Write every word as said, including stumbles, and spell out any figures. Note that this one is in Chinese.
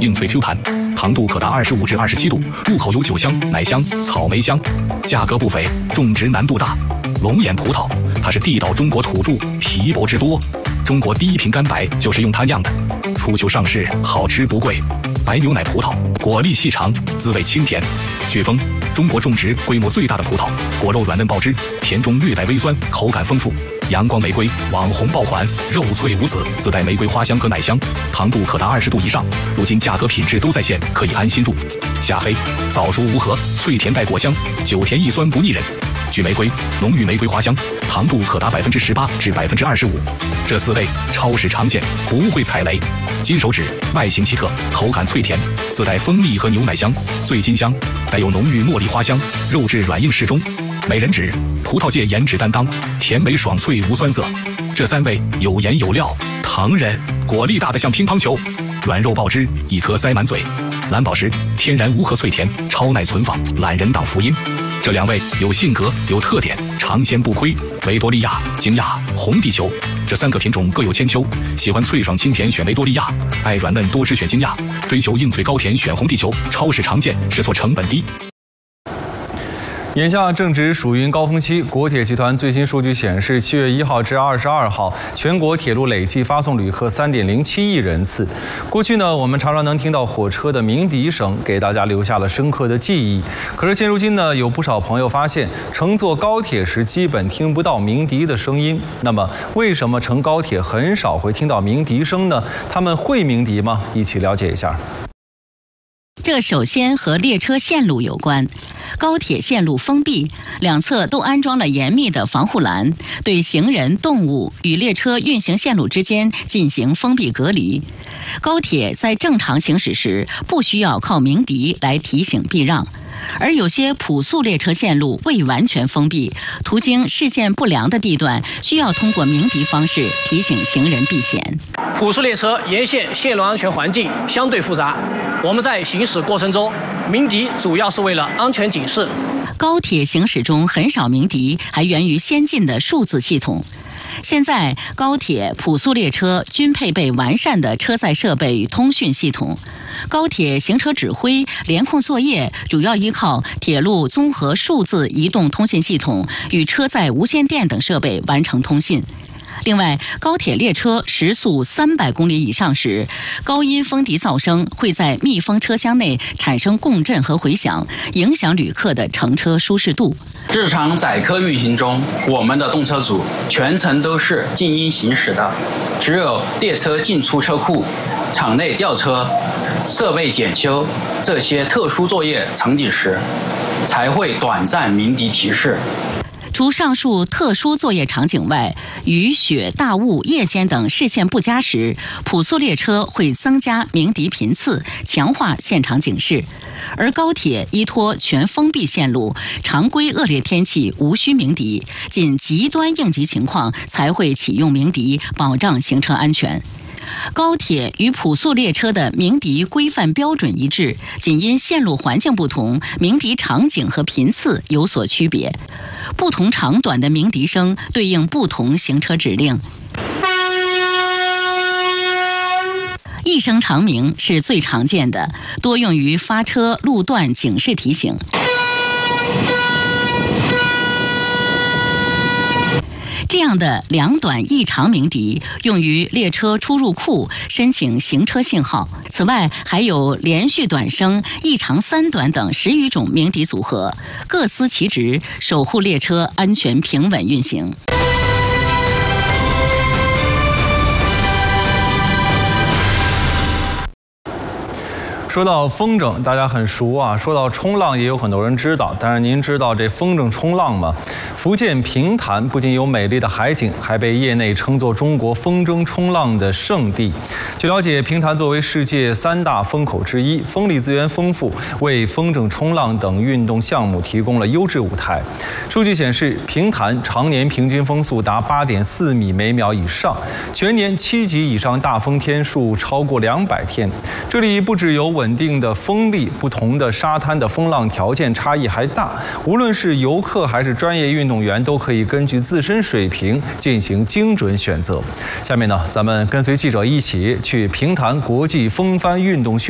硬脆 Q 弹，糖度可达二十五至二十七度，入口有酒香、奶香、草莓香，价格不菲，种植难度大。龙眼葡萄，它是地道中国土著，皮薄汁多。中国第一瓶干白就是用它酿的，初秋上市，好吃不贵。白牛奶葡萄，果粒细长，滋味清甜。飓风，中国种植规模最大的葡萄，果肉软嫩爆汁，甜中略带微酸，口感丰富。阳光玫瑰，网红爆款，肉脆无籽，自带玫瑰花香和奶香，糖度可达二十度以上。如今价格品质都在线，可以安心住。夏黑，早熟无核，脆甜带果香，酒甜易酸不腻人。菊玫瑰，浓郁玫瑰花香，糖度可达百分之十八至百分之二十五。这四类超市常见，不会踩雷。金手指，外形奇特，口感脆甜，自带蜂蜜和牛奶香，醉金香，带有浓郁茉莉花香，肉质软硬适中。美人指，葡萄界颜值担当，甜美爽脆无酸涩。这三味有颜有料。糖人，果粒大得像乒乓球，软肉爆汁，一颗塞满嘴。蓝宝石，天然无核脆甜，超耐存放，懒人党福音。这两位有性格有特点，尝鲜不亏。维多利亚、京亚、红地球这三个品种各有千秋，喜欢脆爽清甜选维多利亚，爱软嫩多汁选京亚，追求硬脆高甜选红地球。超市常见，试错成本低。 眼下正值暑运高峰期，国铁集团最新数据显示，七月一号至二十二号，全国铁路累计发送旅客三点零七亿人次。过去呢，我们常常能听到火车的鸣笛声，给大家留下了深刻的记忆。可是现如今呢，有不少朋友发现，乘坐高铁时基本听不到鸣笛的声音。那么，为什么乘高铁很少会听到鸣笛声呢？他们会鸣笛吗？一起了解一下。 这首先和列车线路有关。高铁线路封闭，两侧都安装了严密的防护栏，对行人、动物与列车运行线路之间进行封闭隔离。高铁在正常行驶时，不需要靠鸣笛来提醒避让。而有些普速列车线路未完全封闭，途经视线不良的地段，需要通过鸣笛方式提醒行人避险。 普速列车沿线线路安全环境相对复杂，我们在行驶过程中，鸣笛主要是为了安全警示。 高铁行驶中很少鸣笛，还源于先进的数字系统。现在，高铁、普速列车均配备完善的车载设备与通讯系统。高铁行车指挥、联控作业主要依靠铁路综合数字移动通信系统与车载无线电等设备完成通信。另外，高铁列车时速三百公里以上时，高音风笛噪声会在密封车厢内产生共振和回响，影响旅客的乘车舒适度。 日常载客运行中，我们的动车组全程都是静音行驶的，只有列车进出车库、场内吊车、设备检修这些特殊作业场景时，才会短暂鸣笛提示。 除上述特殊作业场景外，雨雪大雾、夜间等视线不佳时，普速列车会增加鸣笛频次，强化现场警示。而高铁依托全封闭线路，常规恶劣天气无需鸣笛，仅极端应急情况才会启用鸣笛，保障行车安全。高铁与普速列车的鸣笛规范标准一致，仅因线路环境不同，鸣笛场景和频次有所区别。不同长短的鸣笛声对应不同行车指令。一声长鸣是最常见的，多用于发车、路段警示提醒。这样的两短一长鸣笛用于列车出入库申请行车信号。此外，还有连续短声、一长三短等十余种鸣笛组合，各司其职，守护列车安全平稳运行。 说到风筝，大家很熟啊；说到冲浪，也有很多人知道。但是您知道这风筝冲浪吗？福建平潭不仅有美丽的海景，还被业内称作中国风筝冲浪的圣地。据了解，平潭作为世界三大风口之一，风力资源丰富，为风筝冲浪等运动项目提供了优质舞台。数据显示，平潭常年平均风速达八点四米每秒以上，全年七级以上大风天数超过两百天。这里不只有稳定的风力，不同的沙滩的风浪条件差异还大，无论是游客还是专业运动员，都可以根据自身水平进行精准选择。下面呢，咱们跟随记者一起去平潭国际风帆运动训